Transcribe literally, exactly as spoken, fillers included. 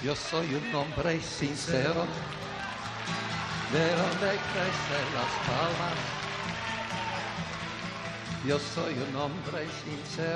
Yo soy un hombre sincero, de donde crecen las palmas. Yo soy un hombre sincero.